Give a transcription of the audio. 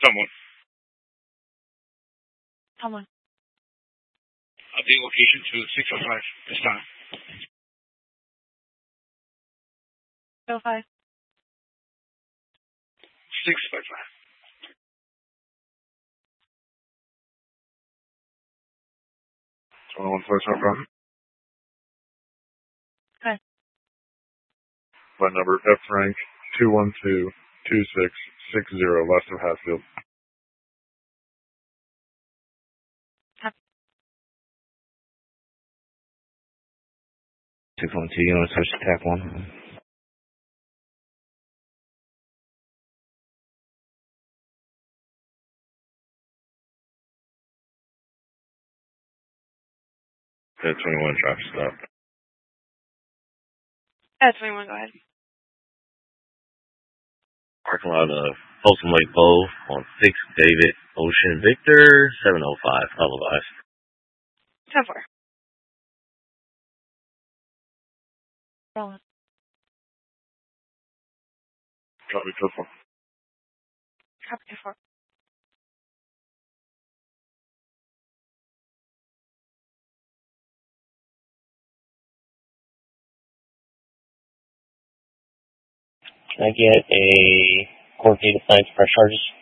Someone. Someone. Update location to 605 this time. 05. 655. One place no problem. Okay. My number F rank 212-2660 west of Hatfield. 612, you want to touch the tap 1? Yeah, 21 drop stop. 21, go ahead. Parking lot of Folsom Lake Bow on 6 David Ocean Victor, 705, televised. 10-4. Rolling. Copy, triple. Copy 2-4. Can I get a coordinated sign to press charges?